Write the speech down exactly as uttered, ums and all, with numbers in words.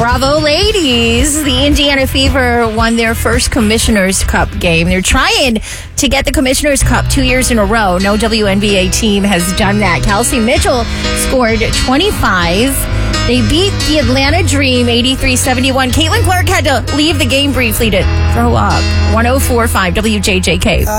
Bravo, ladies. The Indiana Fever won their first Commissioner's Cup game. They're trying to get the Commissioner's Cup two years in a row. No W N B A team has done that. Kelsey Mitchell scored twenty-five. They beat the Atlanta Dream eighty-three seventy-one. Caitlin Clark had to leave the game briefly to throw up. one oh four point five W J J K.